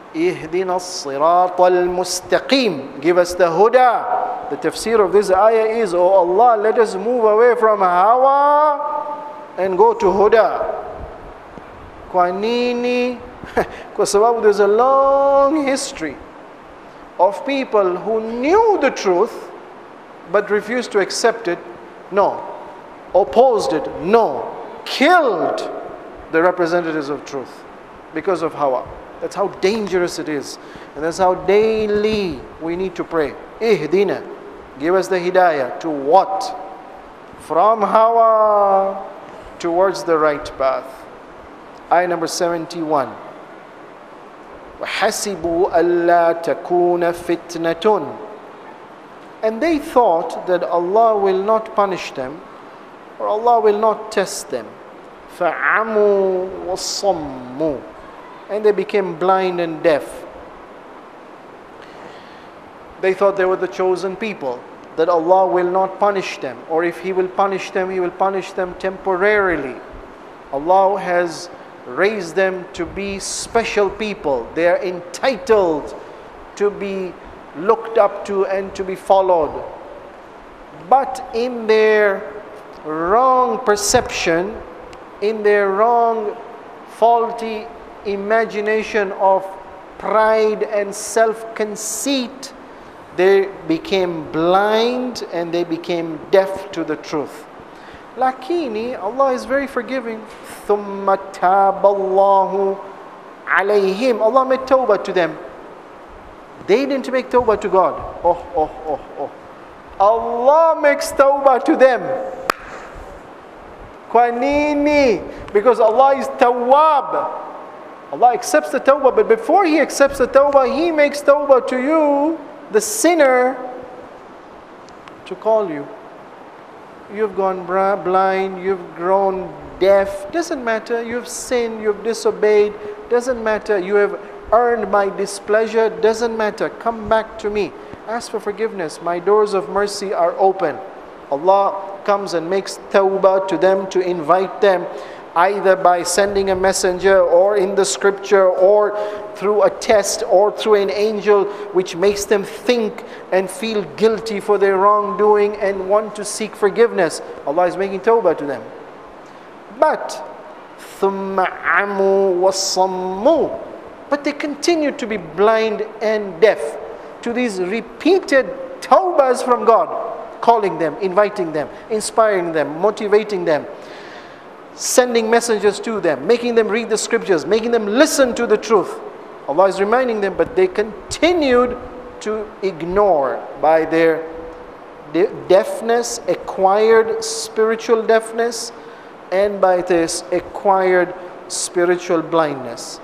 Ihdina as-sirat al-mustaqim. Give us the huda. The tafsir of this ayah is, oh Allah, let us move away from hawa and go to huda. Kwa nini? Kwa sababu there's a long history of people who knew the truth but refused to accept it. No. Opposed it. No. Killed the representatives of truth because of hawa. That's how dangerous it is. And that's how daily we need to pray. Ihdina. Give us the hidayah. To what? From hawa towards the right path. Ayah number 71. وَحَسِبُوا أَلَّا تَكُونَ فِتْنَةٌ. And they thought that Allah will not punish them, or Allah will not test them. فَعَمُوا وَصَمُّوا. And they became blind and deaf. They thought they were the chosen people, that Allah will not punish them, or if He will punish them, He will punish them temporarily. Allah has raised them to be special people. They are entitled to be looked up to and to be followed. But in their wrong perception, in their wrong, faulty imagination of pride and self-conceit, they became blind and they became deaf to the truth. Lakini, Allah is very forgiving. ثُمَّ تَابَ اللَّهُ عَلَيْهِمْ. Allah made tawbah to them. They didn't make tawbah to God. Allah makes tawbah to them. Kwa nini? Because Allah is tawwab. Allah accepts the tawbah, but before He accepts the tawbah, He makes tawbah to you, the sinner, to call you. You've gone blind, you've grown deaf, doesn't matter. You've sinned, you've disobeyed, doesn't matter. You have earned my displeasure, doesn't matter. Come back to me. Ask for forgiveness. My doors of mercy are open. Allah comes and makes tawbah to them, to invite them, either by sending a messenger, or in the scripture, or through a test, or through an angel, which makes them think and feel guilty for their wrongdoing and want to seek forgiveness. Allah is making tawbah to them. But ثُمَّ عَمُوا وَصَمُّوا. But they continue to be blind and deaf to these repeated tawbahs from God, calling them, inviting them, inspiring them, motivating them, sending messengers to them, making them read the scriptures, making them listen to the truth. Allah is reminding them, but they continued to ignore by their deafness, acquired spiritual deafness, and by this acquired spiritual blindness.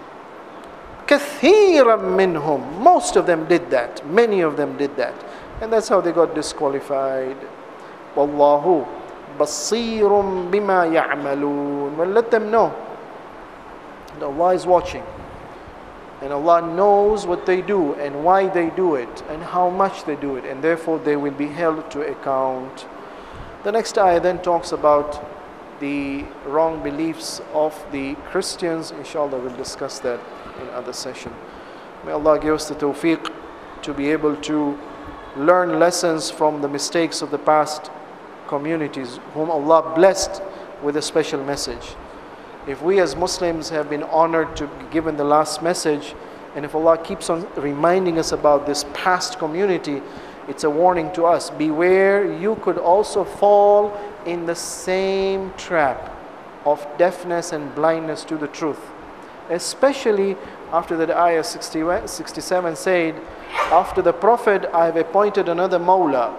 كَثِيرًا مِّنْهُمْ. Most of them did that. Many of them did that. And that's how they got disqualified. وَاللَّهُ بَصِيرٌ بِمَا يَعْمَلُونَ. Well, let them know that Allah is watching. And Allah knows what they do and why they do it and how much they do it. And therefore they will be held to account. The next ayah then talks about the wrong beliefs of the Christians. Inshallah we'll discuss that in other session. May Allah give us the tawfiq to be able to learn lessons from the mistakes of the past communities whom Allah blessed with a special message. If we as Muslims have been honored to be given the last message, and if Allah keeps on reminding us about this past community, it's a warning to us. Beware, you could also fall in the same trap of deafness and blindness to the truth. Especially after that ayah 67 said, after the Prophet I have appointed another Mawla.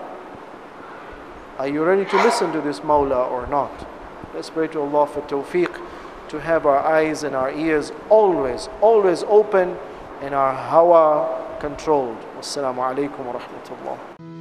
Are you ready to listen to this Mawla or not? Let's pray to Allah for tawfiq to have our eyes and our ears always open and our hawa controlled. Wassalamu alaikum wa rahmatullah.